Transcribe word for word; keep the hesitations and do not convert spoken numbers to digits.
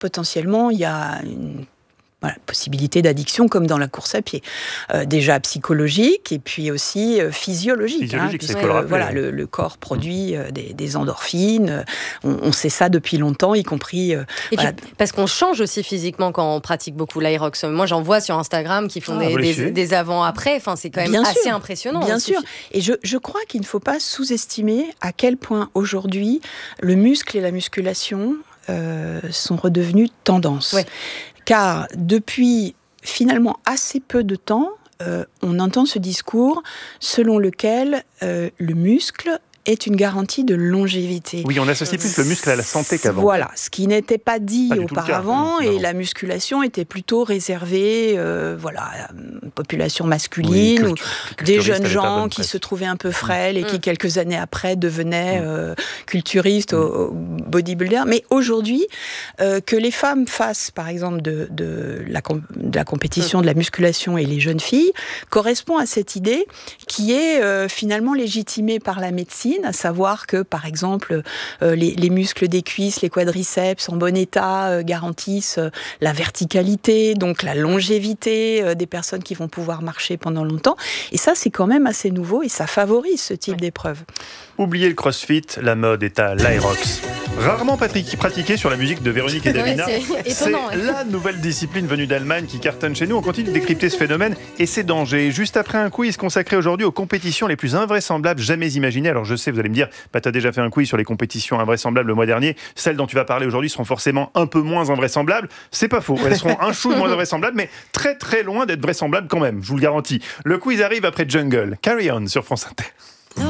potentiellement, il y a une Voilà, possibilité d'addiction comme dans la course à pied. Euh, déjà psychologique et puis aussi euh, physiologique. Physiologique, hein, c'est puisque, faut le rappeler. Voilà, le, le corps produit euh, des, des endorphines. On, on sait ça depuis longtemps, y compris... Euh, et voilà. puis, parce qu'on change aussi physiquement quand on pratique beaucoup l'Aerox. Moi, j'en vois sur Instagram qui font Ah, des, des, suivez. des avant-après. Enfin, c'est quand même Bien assez sûr, impressionnant. Bien aussi. sûr. Et je, je crois qu'il ne faut pas sous-estimer à quel point aujourd'hui le muscle et la musculation euh, sont redevenus tendance. Ouais. Car depuis finalement assez peu de temps, euh, on entend ce discours selon lequel euh, le muscle est une garantie de longévité. Oui, on associe plus le muscle à la santé qu'avant. Voilà, ce qui n'était pas dit Pas du tout le cas. auparavant, Mmh, et non. la musculation était plutôt réservée, euh, voilà, à une population masculine, Oui, ou cultu- les des culturistes jeunes avaient pas gens bonne qui presse. se trouvaient un peu frêles et Mmh. qui quelques années après devenaient Mmh. euh, culturistes, Mmh. au, au bodybuilders. Mais aujourd'hui, euh, que les femmes fassent, par exemple, de, de, la, com- de la compétition, Mmh. de la musculation, et les jeunes filles, correspond à cette idée qui est euh, finalement légitimée par la médecine, à savoir que, par exemple, euh, les, les muscles des cuisses, les quadriceps en bon état euh, garantissent euh, la verticalité, donc la longévité euh, des personnes qui vont pouvoir marcher pendant longtemps. Et ça, c'est quand même assez nouveau et ça favorise ce type Ouais. d'épreuve. Oubliez le crossfit, la mode est à l'Aerox. Rarement prati- pratiqué sur la musique de Véronique et Davina. Ouais, c'est étonnant, C'est ouais. la nouvelle discipline venue d'Allemagne qui cartonne chez nous. On continue de décrypter ce phénomène et ses dangers. Juste après un quiz consacré aujourd'hui aux compétitions les plus invraisemblables jamais imaginées. Alors je sais, vous allez me dire, bah, tu as déjà fait un quiz sur les compétitions invraisemblables le mois dernier. Celles dont tu vas parler aujourd'hui seront forcément un peu moins invraisemblables. C'est pas faux. Elles seront un chou moins invraisemblables, mais très très loin d'être vraisemblables quand même. Je vous le garantis. Le quiz arrive après Jungle. Carry on sur France Inter.